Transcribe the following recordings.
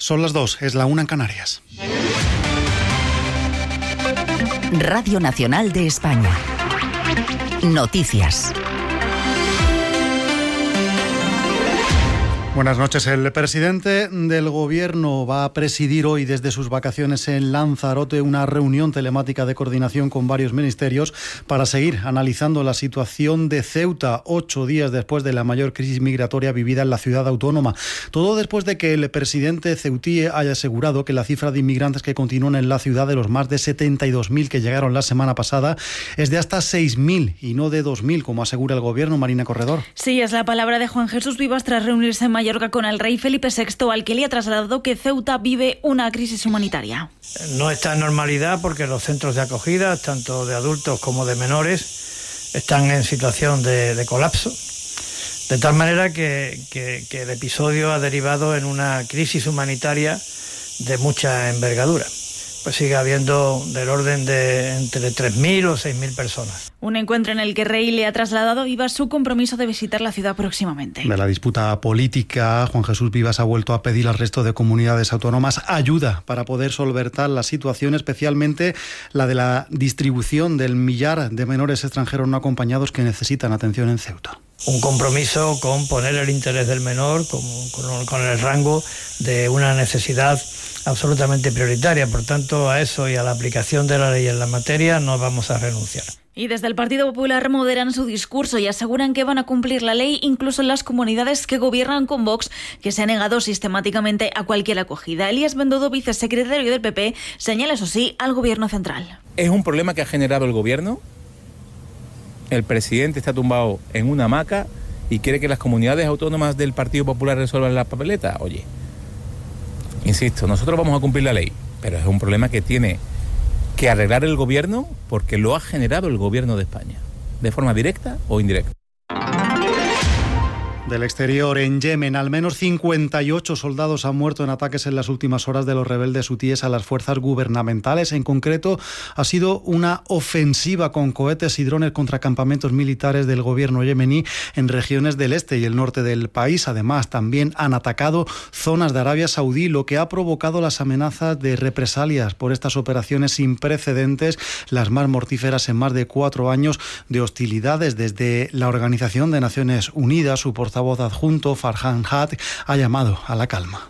Son las 2, es la 1 en Canarias. Radio Nacional de España. Noticias. Buenas noches. El presidente del Gobierno va a presidir hoy desde sus vacaciones en Lanzarote una reunión telemática de coordinación con varios ministerios para seguir analizando la situación de Ceuta 8 días después de la mayor crisis migratoria vivida en la ciudad autónoma. Todo después de que el presidente ceutí haya asegurado que la cifra de inmigrantes que continúan en la ciudad, de los más de 72.000 que llegaron la semana pasada, es de hasta 6.000 y no de 2.000, como asegura el Gobierno. Marina Corredor. Sí, es la palabra de Juan Jesús Vivas tras reunirse en Mallorca con el rey Felipe VI, al que le ha trasladado que Ceuta vive una crisis humanitaria. No está en normalidad porque los centros de acogida, tanto de adultos como de menores, están en situación de colapso. De tal manera que el episodio ha derivado en una crisis humanitaria de mucha envergadura. Pues sigue habiendo del orden de entre 3.000 o 6.000 personas. Un encuentro en el que el rey le ha trasladado a Vivas su compromiso de visitar la ciudad próximamente. De la disputa política, Juan Jesús Vivas ha vuelto a pedir al resto de comunidades autónomas ayuda para poder solventar la situación, especialmente la de la distribución del millar de menores extranjeros no acompañados que necesitan atención en Ceuta. Un compromiso con poner el interés del menor con el rango de una necesidad absolutamente prioritaria. Por tanto, a eso y a la aplicación de la ley en la materia no vamos a renunciar. Y desde el Partido Popular moderan su discurso y aseguran que van a cumplir la ley incluso en las comunidades que gobiernan con Vox, que se ha negado sistemáticamente a cualquier acogida. Elías Bendodo, vicesecretario del PP, señala, eso sí, al Gobierno central. Es un problema que ha generado el Gobierno. El presidente está tumbado en una hamaca y quiere que las comunidades autónomas del Partido Popular resuelvan la papeleta. Oye, insisto, nosotros vamos a cumplir la ley, pero es un problema que tiene que arreglar el Gobierno porque lo ha generado el Gobierno de España, de forma directa o indirecta. Del exterior, en Yemen, al menos 58 soldados han muerto en ataques en las últimas horas de los rebeldes hutíes a las fuerzas gubernamentales. En concreto, ha sido una ofensiva con cohetes y drones contra campamentos militares del gobierno yemení en regiones del este y el norte del país. Además, también han atacado zonas de Arabia Saudí, lo que ha provocado las amenazas de represalias por estas operaciones sin precedentes, las más mortíferas en más de 4 años de hostilidades. Desde la Organización de Naciones Unidas, su portavoz adjunto, Farhan Haq, ha llamado a la calma.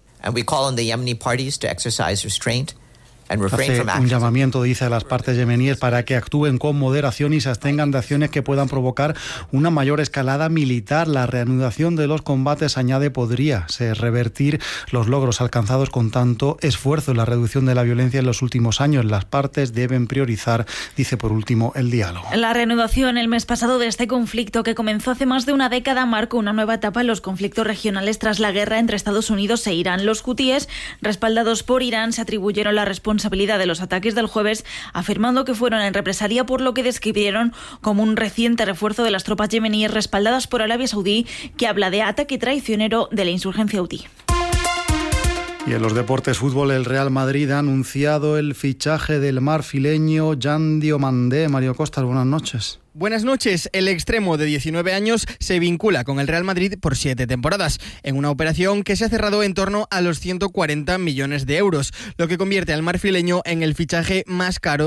Hace un llamamiento, dice, a las partes yemeníes para que actúen con moderación y se abstengan de acciones que puedan provocar una mayor escalada militar. La reanudación de los combates, añade, podría revertir los logros alcanzados con tanto esfuerzo en la reducción de la violencia en los últimos años. Las partes deben priorizar, dice por último, el diálogo. La reanudación el mes pasado de este conflicto, que comenzó hace más de una década, marcó una nueva etapa en los conflictos regionales tras la guerra entre Estados Unidos e Irán. Los hutíes, respaldados por Irán, se atribuyeron la responsabilidad de los ataques del jueves, afirmando que fueron en represalia por lo que describieron como un reciente refuerzo de las tropas yemeníes respaldadas por Arabia Saudí, que habla de ataque traicionero de la insurgencia hutí. Y en los deportes, fútbol, el Real Madrid ha anunciado el fichaje del marfileño Jan Diomandé. Mario Costas, buenas noches. Buenas noches. El extremo de 19 años se vincula con el Real Madrid por 7 temporadas, en una operación que se ha cerrado en torno a los 140 millones de euros, lo que convierte al marfileño en el fichaje más caro